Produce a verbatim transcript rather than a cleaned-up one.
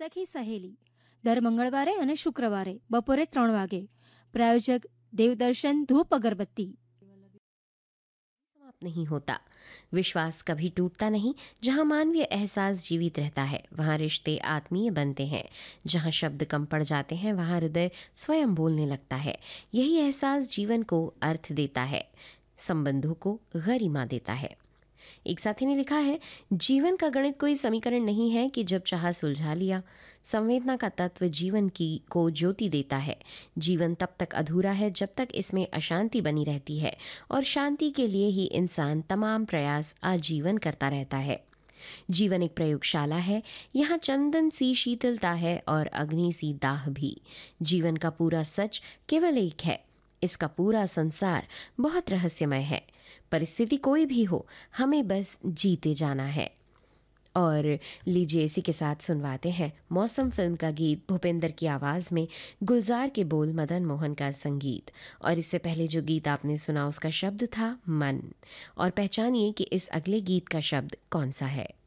સખી સહેલી દર મંગળવારે અને શુક્રવારે બપોરે ત્રણ વાગે. પ્રાયોજક દેવદર્શન ધૂપ અગરબત્તી. समाप्त नहीं होता. विश्वास कभी टूटता नहीं. जहाँ मानवीय एहसास जीवित रहता है वहाँ रिश्ते आत्मीय बनते हैं. जहाँ शब्द कम पड़ जाते हैं वहाँ हृदय स्वयं बोलने लगता है. यही एहसास जीवन को अर्थ देता है, संबंधों को गरिमा देता है. एक साथी ने लिखा है, जीवन का गणित कोई समीकरण नहीं है कि जब चाहा सुलझा लिया. संवेदना का तत्व जीवन की को ज्योति देता है. जीवन तब तक अधूरा है जब तक इसमें अशांति बनी रहती है और शांति के लिए ही इंसान तमाम प्रयास आजीवन करता रहता है. जीवन एक प्रयोगशाला है. यहाँ चंदन सी शीतलता है और अग्नि सी दाह भी. जीवन का पूरा सच केवल एक है. इसका पूरा संसार बहुत रहस्यमय है. परिस्थिति कोई भी हो, हमें बस जीते जाना है. और लीजिए इसी के साथ सुनवाते हैं मौसम फिल्म का गीत भूपेंद्र की आवाज़ में, गुलजार के बोल, मदन मोहन का संगीत. और इससे पहले जो गीत आपने सुना उसका शब्द था मन. और पहचानिए कि इस अगले गीत का शब्द कौन सा है.